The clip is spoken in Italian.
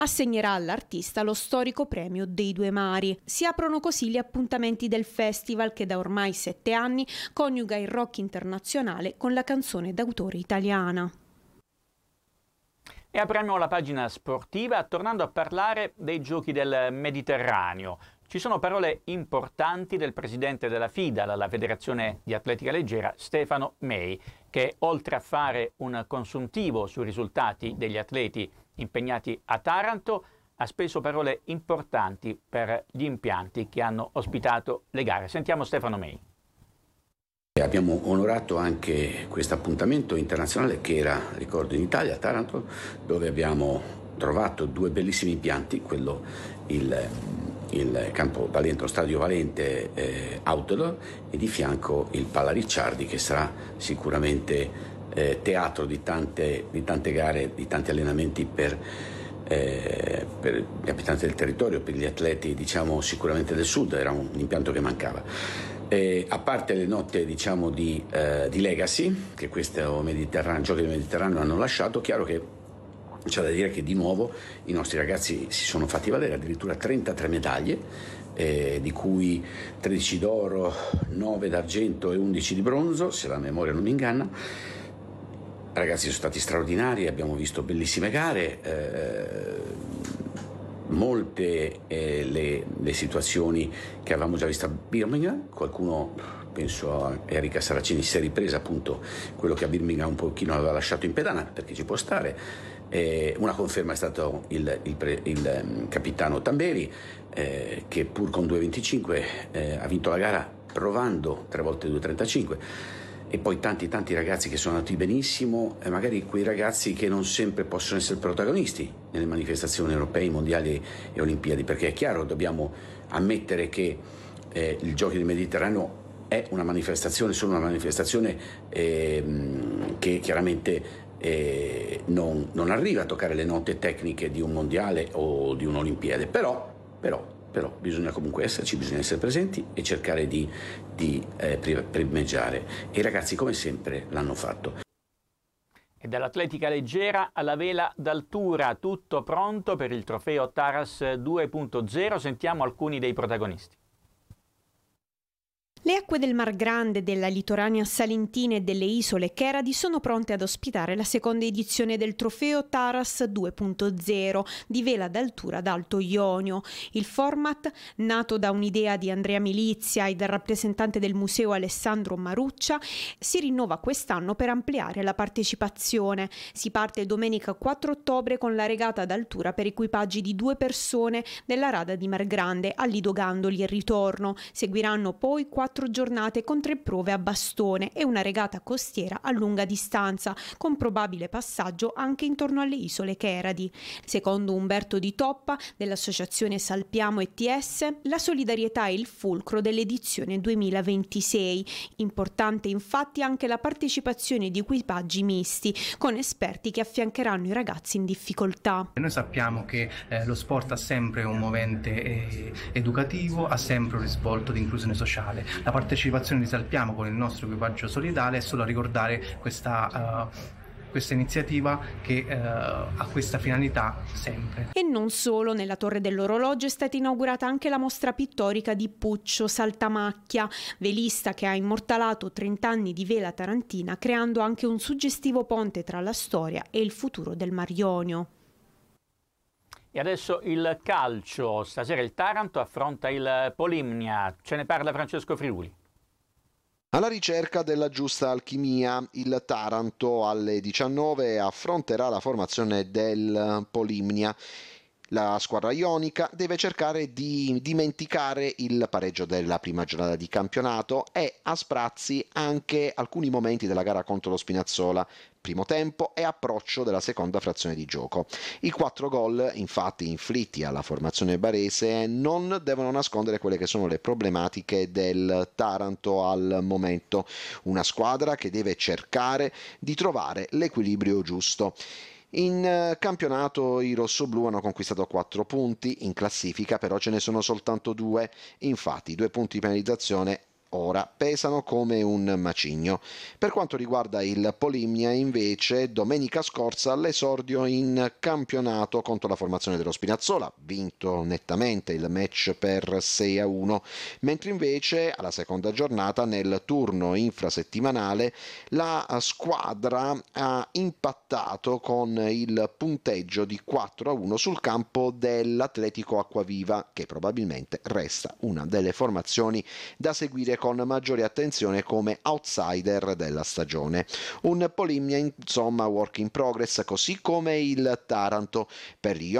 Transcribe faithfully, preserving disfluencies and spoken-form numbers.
assegnerà all'artista lo storico premio dei Due Mari. Si aprono così gli appuntamenti del festival che da ormai sette anni coniuga il rock internazionale con la canzone d'autore italiana. E apriamo la pagina sportiva tornando a parlare dei Giochi del Mediterraneo. Ci sono parole importanti del presidente della FIDA, la Federazione di Atletica Leggera, Stefano May, che oltre a fare un consuntivo sui risultati degli atleti impegnati a Taranto, ha speso parole importanti per gli impianti che hanno ospitato le gare. Sentiamo Stefano May. Abbiamo onorato anche questo appuntamento internazionale che era, ricordo, in Italia, a Taranto, dove abbiamo trovato due bellissimi impianti, quello il, il campo Valente, lo stadio Valente eh, Outdoor, e di fianco il Pala Ricciardi, che sarà sicuramente eh, teatro di tante, di tante gare, di tanti allenamenti per, eh, per gli abitanti del territorio, per gli atleti, diciamo, sicuramente del sud. Era un impianto che mancava. Eh, a parte le notte, diciamo, di, eh, di Legacy, che questo Mediterraneo, Giochi del Mediterraneo hanno lasciato, chiaro che c'è da dire che di nuovo i nostri ragazzi si sono fatti valere, addirittura trentatré medaglie, eh, di cui tredici d'oro, nove d'argento e undici di bronzo, se la memoria non mi inganna. I ragazzi sono stati straordinari, abbiamo visto bellissime gare, eh, molte eh, le, le situazioni che avevamo già visto a Birmingham. Qualcuno, penso a Erika Saraceni, si è ripresa appunto quello che a Birmingham un pochino aveva lasciato in pedana, perché ci può stare. Eh, una conferma è stato il, il, pre, il um, capitano Tamberi, eh, che pur con due venticinque eh, ha vinto la gara provando tre volte due trentacinque. E poi tanti tanti ragazzi che sono andati benissimo, e magari quei ragazzi che non sempre possono essere protagonisti nelle manifestazioni europee, mondiali e olimpiadi, perché è chiaro, dobbiamo ammettere che eh, il Giochi del Mediterraneo è una manifestazione, solo una manifestazione eh, che chiaramente eh, non, non arriva a toccare le note tecniche di un mondiale o di un'olimpiade, però, però Però bisogna comunque esserci, bisogna essere presenti e cercare di, di eh, primeggiare. E i ragazzi, come sempre, l'hanno fatto. E dall'atletica leggera alla vela d'altura, tutto pronto per il trofeo Taras due punto zero. Sentiamo alcuni dei protagonisti. Le acque del Mar Grande, della litoranea salentina e delle isole Cheradi sono pronte ad ospitare la seconda edizione del trofeo Taras due punto zero di vela d'altura ad Alto Ionio. Il format, nato da un'idea di Andrea Milizia e dal rappresentante del museo Alessandro Maruccia, si rinnova quest'anno per ampliare la partecipazione. Si parte domenica quattro ottobre con la regata d'altura per equipaggi di due persone della rada di Mar Grande a Lido Gandoli e ritorno. Seguiranno poi quattro giornate con tre prove a bastone e una regata costiera a lunga distanza, con probabile passaggio anche intorno alle isole Cheradi. Secondo Umberto Di Toppa dell'associazione Salpiamo E T S, la solidarietà è il fulcro dell'edizione duemilaventisei. Importante infatti anche la partecipazione di equipaggi misti, con esperti che affiancheranno i ragazzi in difficoltà. Noi sappiamo che eh, lo sport ha sempre un movente eh, educativo, ha sempre un risvolto di inclusione sociale. La partecipazione di Salpiamo con il nostro equipaggio solidale è solo a ricordare questa, uh, questa iniziativa che uh, ha questa finalità sempre. E non solo, nella Torre dell'Orologio è stata inaugurata anche la mostra pittorica di Puccio Saltamacchia, velista che ha immortalato trenta anni di vela tarantina, creando anche un suggestivo ponte tra la storia e il futuro del Mar Ionio. E adesso il calcio. Stasera il Taranto affronta il Polimnia. Ce ne parla Francesco Friuli. Alla ricerca della giusta alchimia, il Taranto alle diciannove affronterà la formazione del Polimnia. La squadra ionica deve cercare di dimenticare il pareggio della prima giornata di campionato e a sprazzi anche alcuni momenti della gara contro lo Spinazzola, primo tempo e approccio della seconda frazione di gioco. I quattro gol infatti inflitti alla formazione barese non devono nascondere quelle che sono le problematiche del Taranto al momento, una squadra che deve cercare di trovare l'equilibrio giusto. In campionato i rossoblù hanno conquistato quattro punti, in classifica però ce ne sono soltanto due, infatti due punti di penalizzazione ora pesano come un macigno. Per quanto riguarda il Polimnia, invece, domenica scorsa l'esordio in campionato contro la formazione dello Spinazzola, vinto nettamente il match per sei a uno, mentre invece alla seconda giornata nel turno infrasettimanale la squadra ha impattato con il punteggio di quattro a uno sul campo dell'Atletico Acquaviva, che probabilmente resta una delle formazioni da seguire con maggiore attenzione come outsider della stagione. Un Polimnia insomma work in progress, così come il Taranto. Per gli